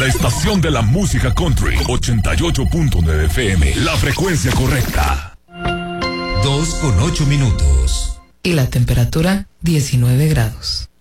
La estación de la música country, 88.9 FM, la frecuencia correcta. 2:08. Y la temperatura, 19 grados.